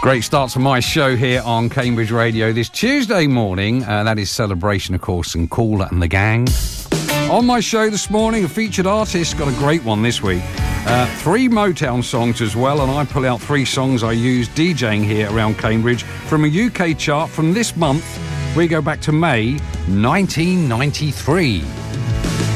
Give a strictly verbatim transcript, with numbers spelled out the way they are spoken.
Great start to my show here on Cambridge Radio this Tuesday morning. Uh, that is Celebration, of course, and Kool and the Gang. On my show this morning, a featured artist, got a great one this week. Uh, three Motown songs as well, and I pull out three songs I use DJing here around Cambridge from a U K chart from this month. We go back to May nineteen ninety-three.